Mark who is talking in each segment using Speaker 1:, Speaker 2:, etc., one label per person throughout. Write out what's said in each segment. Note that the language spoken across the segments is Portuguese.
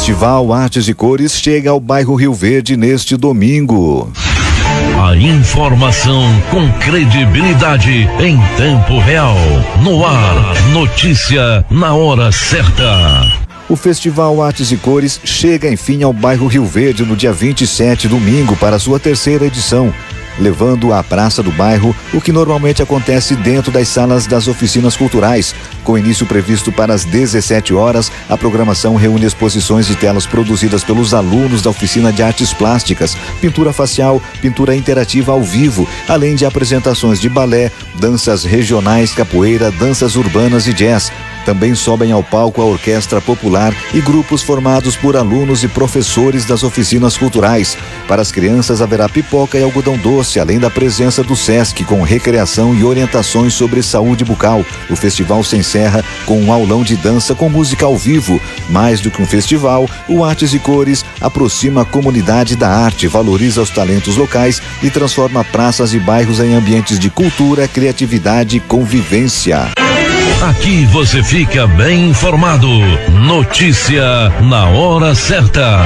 Speaker 1: Festival Artes e Cores chega ao bairro Rio Verde neste domingo.
Speaker 2: A informação com credibilidade em tempo real. No ar, notícia na hora certa.
Speaker 1: O Festival Artes e Cores chega enfim ao bairro Rio Verde no dia 27, domingo, para sua terceira edição, levando à praça do bairro o que normalmente acontece dentro das salas das oficinas culturais. Com início previsto para as 17 horas, a programação reúne exposições de telas produzidas pelos alunos da oficina de artes plásticas, pintura facial, pintura interativa ao vivo, além de apresentações de balé, danças regionais, capoeira, danças urbanas e jazz. Também sobem ao palco a orquestra popular e grupos formados por alunos e professores das oficinas culturais. Para as crianças haverá pipoca e algodão doce, além da presença do SESC com recreação e orientações sobre saúde bucal. O festival se encerra com um aulão de dança com música ao vivo. Mais do que um festival, o Artes e Cores aproxima a comunidade da arte, valoriza os talentos locais e transforma praças e bairros em ambientes de cultura, criatividade e convivência.
Speaker 2: Aqui você fica bem informado. Notícia na hora certa.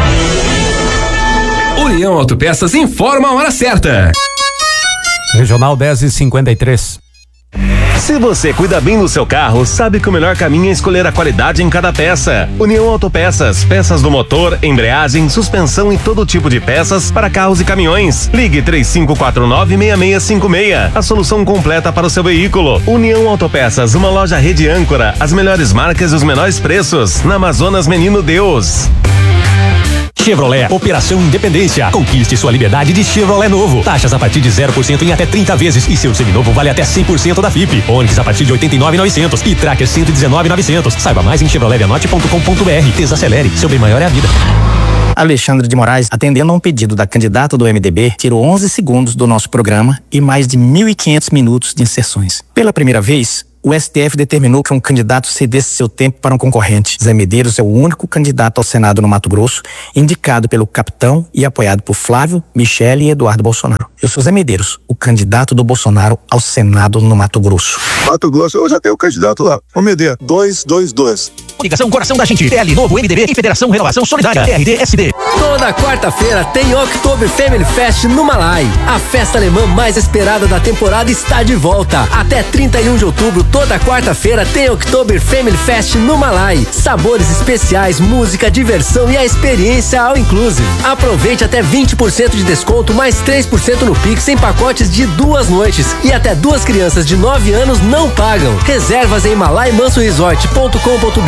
Speaker 3: União Autopeças informa a hora certa.
Speaker 4: Regional 10:53.
Speaker 5: Se você cuida bem do seu carro, sabe que o melhor caminho é escolher a qualidade em cada peça. União Autopeças, peças do motor, embreagem, suspensão e todo tipo de peças para carros e caminhões. Ligue 3549-6656. A solução completa para o seu veículo. União Autopeças, uma loja rede âncora, as melhores marcas e os menores preços. Na Amazonas Menino Deus.
Speaker 6: Chevrolet, Operação Independência. Conquiste sua liberdade de Chevrolet novo. Taxas a partir de 0% em até 30 vezes e seu seminovo vale até 100% da FIP. Onix a partir de 89.900 e Tracker 119.900. Saiba mais em chevroletvianote.com.br. Desacelere, seu bem maior é a vida.
Speaker 7: Alexandre de Moraes, atendendo a um pedido da candidata do MDB, tirou 11 segundos do nosso programa e mais de 1.500 minutos de inserções. Pela primeira vez, o STF determinou que um candidato cedesse seu tempo para um concorrente. Zé Medeiros é o único candidato ao Senado no Mato Grosso, indicado pelo capitão e apoiado por Flávio, Michele e Eduardo Bolsonaro. Eu sou Zé Medeiros, o candidato do Bolsonaro ao Senado no Mato Grosso.
Speaker 8: Mato Grosso, eu já tenho o candidato lá. O MD 222.
Speaker 6: Ligação Coração da Gente. PL Novo, MDB e Federação Renovação Solidária. RDSD.
Speaker 3: Toda quarta-feira tem Oktober Family Fest no Malai. A festa alemã mais esperada da temporada está de volta. Até 31 de outubro, toda quarta-feira tem Oktober Family Fest no Malai. Sabores especiais, música, diversão e a experiência all inclusive. Aproveite até 20% de desconto, mais 3% no Pix em pacotes de 2 noites. E até 2 crianças de 9 anos não pagam. Reservas em malaimansoresort.com.br